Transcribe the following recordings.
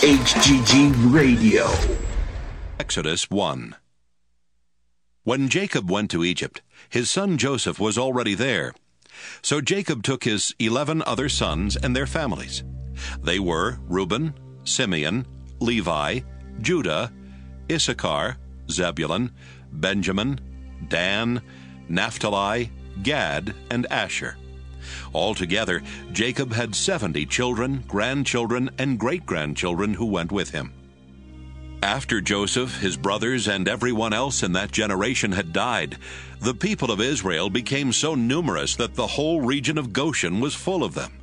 HGG Radio. Exodus 1. When Jacob went to Egypt, his son Joseph was already there. So Jacob took his 11 other sons and their families. They were Reuben, Simeon, Levi, Judah, Issachar, Zebulun, Benjamin, Dan, Naphtali, Gad, and Asher. Altogether, Jacob had 70 children, grandchildren, and great-grandchildren who went with him. After Joseph, his brothers, and everyone else in that generation had died, the people of Israel became so numerous that the whole region of Goshen was full of them.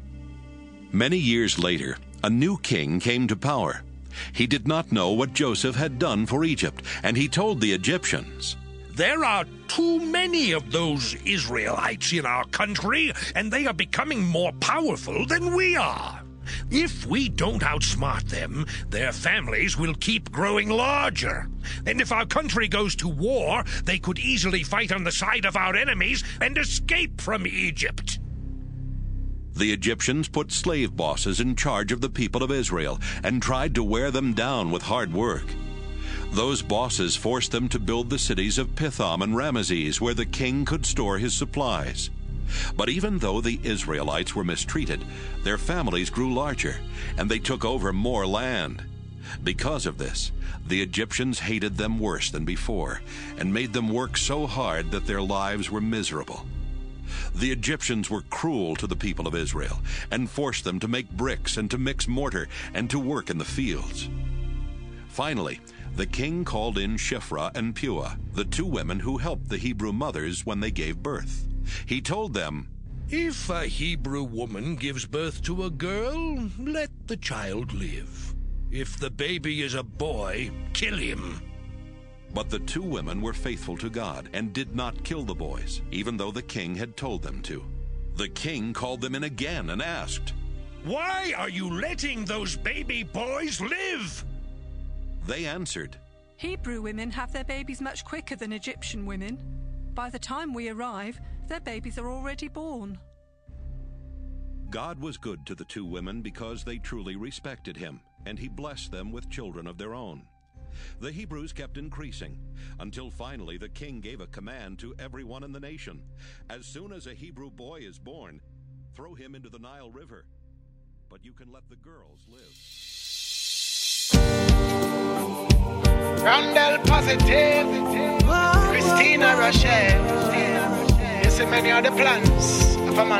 Many years later, a new king came to power. He did not know what Joseph had done for Egypt, and he told the Egyptians, "There are too many of those Israelites in our country, and they are becoming more powerful than we are. If we don't outsmart them, their families will keep growing larger. And if our country goes to war, they could easily fight on the side of our enemies and escape from Egypt." The Egyptians put slave bosses in charge of the people of Israel and tried to wear them down with hard work. Those bosses forced them to build the cities of Pithom and Ramesses, where the king could store his supplies. But even though the Israelites were mistreated, their families grew larger, and they took over more land. Because of this, the Egyptians hated them worse than before, and made them work so hard that their lives were miserable. The Egyptians were cruel to the people of Israel, and forced them to make bricks and to mix mortar and to work in the fields. Finally, the king called in Shiphrah and Puah, the two women who helped the Hebrew mothers when they gave birth. He told them, "If a Hebrew woman gives birth to a girl, let the child live. If the baby is a boy, kill him." But the two women were faithful to God and did not kill the boys, even though the king had told them to. The king called them in again and asked, "Why are you letting those baby boys live?" They answered, "Hebrew women have their babies much quicker than Egyptian women. By the time we arrive, their babies are already born." God was good to the two women because they truly respected him, and he blessed them with children of their own. The Hebrews kept increasing, until finally the king gave a command to everyone in the nation. As soon as a Hebrew boy is born, throw him into the Nile River. But you can let the girls live. Randall Positive, Christina Rochelle. You see many of the plans of a man.